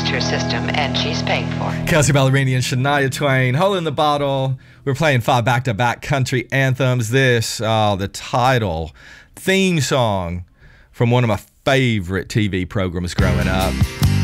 against her system, and she's paying for it. Kelsey Ballerini and Shania Twain, Hole in the Bottle. We're playing 5 back-to-back country anthems. This, the title, theme song from one of my favorite TV programs growing up.